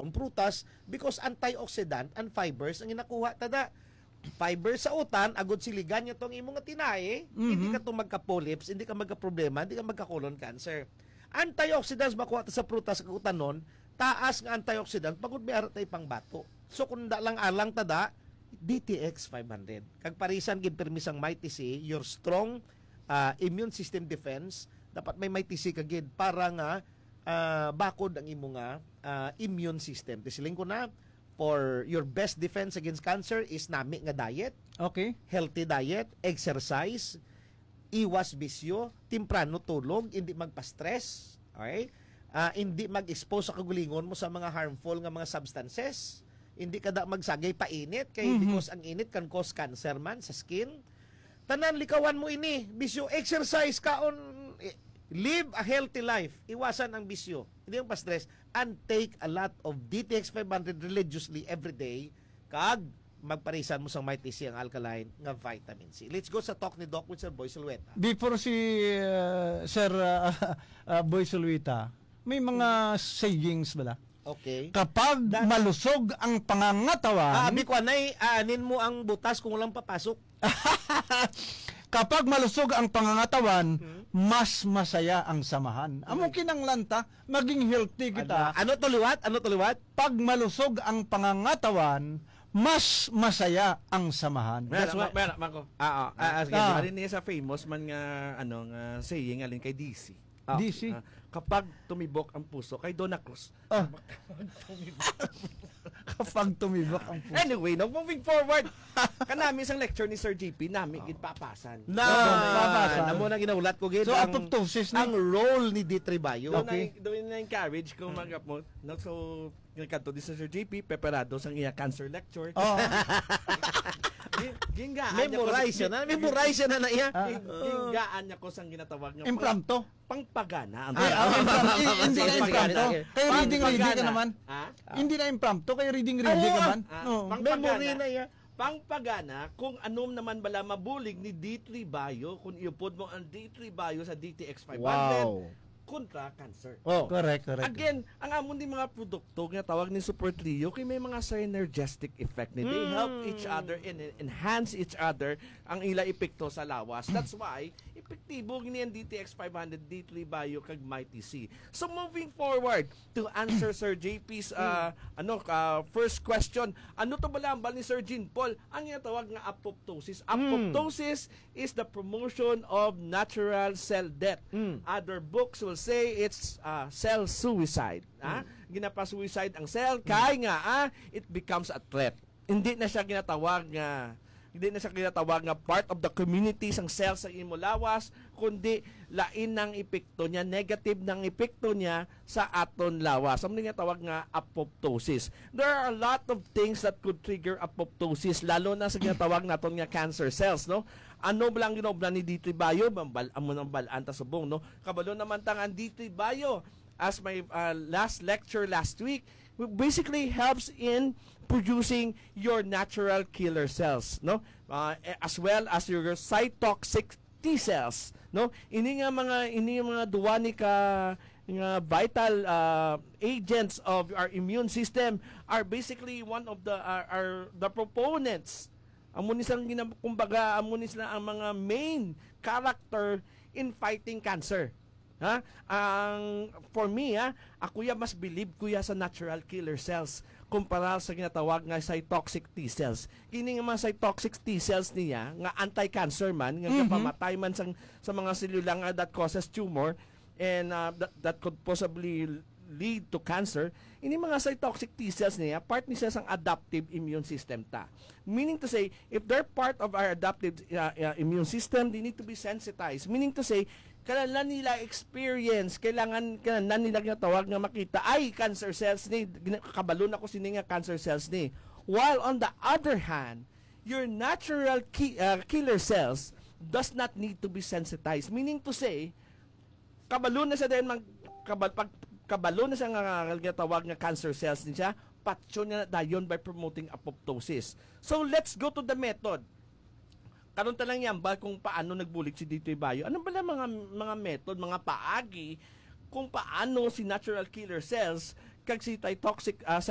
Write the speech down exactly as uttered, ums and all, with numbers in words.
kaon prutas because antioxidant and fibers ang ginakuha tada. Fiber sa utan, agod siligan nyo tong imong nga tinae, mm-hmm. hindi ka to magka-polyps, hindi ka magka-problema, hindi ka magka-colon cancer. Antioxidants makuha ta sa prutas kag utanon, taas nga antioxidant pagod may arat tay pangbato. So kung da lang alang tada, D T X five hundred. Kag parisan gid permisang Mighty C, your strong uh, immune system defense, dapat may Mighty C kagid para nga uh, bakod ang imong nga uh, immune system. Tisiling ko na, for your best defense against cancer is nami nga diet. Okay. Healthy diet, exercise, iwas bisyo, timprano tulog, hindi magpa-stress, okay? Uh, hindi mag-expose sa kagulingon mo sa mga harmful nga mga substances. Hindi ka da magsagay pa init kay mm-hmm. because ang init can cause cancer man sa skin. Tanan likawan mo ini, bisyo, exercise kaon, eh, live a healthy life. Iwasan ang bisyo. Hindi yung pa-stress. And take a lot of D T X five hundred religiously every day. Kag magparisan mo sa Mighty C ang alkaline nga vitamin C. Let's go sa talk ni Doc with Sir Boy Sulueta. Before si uh, Sir uh, uh, Boy Sulueta, may mga sayings bala? Okay. Kapag That, malusog ang pangangatawan... Ah, abi ko anay, aanin mo ang butas kung walang papasok. Kapag malusog ang pangangatawan, hmm? mas masaya ang samahan. Amo kinanglanta, maging healthy kita. Ano, ano to liwat? Ano to liwat? Pag malusog ang pangangatawan, mas masaya ang samahan. That's why, mera, mako. Ah, ah, ah, alin niya sa famous man nga ano nga saying alin kay D C. Ah, D C. Uh, kapag tumibok ang puso kay Donna Cruz. Ah. Kapag tumibok ang puso. Anyway, no, moving forward. Kanami isang lecture ni Sir J P, nami gid papasan. Na, papasan. Namo na ginaulat ko gid so, ang, apoptosis ang role ni D. Tribayo. Okay. Doon na encourage kung hmm. mag mo. No, so kanto di sa Sir J P preparado sang iya cancer lecture. Oh. Gingaan memorize siya na, memorize siya na na iya. Gingaan niya ko sang ginatawag nga implanto. Pangpagana. Ay, ah, hindi na implanto. Kaya reading reading ka naman. Ha? Hindi na implanto, kaya reading reading ka naman. Memory na iya. Pangpagana, kung anom naman bala mabulig ni D three Bio, kung iupod mo ang D three Bio sa D T X five hundred, wow. kontra cancer. Oh, correct, correct. Again, ang amon din mga produkto nga tawag ni Super Trio kay may mga synergistic effect ni. They mm. help each other and enhance each other ang ila epekto sa lawas. That's why epektibo gini ang D T X five hundred, D three Bio kag Mighty C. So moving forward to answer Sir J P's uh, ano uh, first question, ano to bala ambal ni Sir Jean Paul? Ang tawag nga apoptosis. Apoptosis mm. is the promotion of natural cell death. Mm. Other books will say it's uh, cell suicide. Mm. Ah, ginapa-suicide ang cell kay nga ah, it becomes a threat. Hindi na siya ginatawag nga hindi na siya ginatawag nga part of the community sang cell sa imo lawas, kundi lain ng epekto niya, negative ng epekto niya sa aton lawas. Amo nga tawag nga apoptosis. There are a lot of things that could trigger apoptosis, lalo na sa ginatawag naton nga cancer cells, no? Ano blang ginobla ni D three Bio? Bambal amo nang balaan ta subong, no? Kabalo naman tang ang D three Bio, as my uh, last lecture last week, basically helps in producing your natural killer cells, no? Uh, as well as your cytotoxic T cells, no? Ini nga mga ini nga mga duwani ka nga vital uh, agents of our immune system are basically one of the are, are the proponents. Amo ni sang kumbaga amo ni sila ang mga main character in fighting cancer. Ha? Ang for me, ha, ako ya mas believe kuya sa natural killer cells kumpara sa ginatawag nga cytotoxic T cells. Kini nga mga cytotoxic T cells niya nga anti-cancer man, nga mm-hmm. pamatay man sa, sa mga selula nga that causes tumor and uh, that, that could possibly lead to cancer. Ini mga cytotoxic T cells niya, part ni siya sang adaptive immune system ta. Meaning to say, if they're part of our adaptive uh, uh, immune system, they need to be sensitized. Meaning to say, kailangan nila experience, kailangan kailangan nila ginatawag nga makita, ay, cancer cells ni, kabalo na ko sini nga cancer cells ni. While on the other hand, your natural ki, uh, killer cells does not need to be sensitized. Meaning to say, kabalo na siya din, mag, kabal, pag, kabalo na siya nga ginatawag nga cancer cells ni siya, patso niya dayon by promoting apoptosis. So, let's go to the method. Karon ta lang yan ba kung paano nagbulig si D three Bio? Ano ba mga mga method, mga paagi kung paano si natural killer cells kag si cytotoxic uh,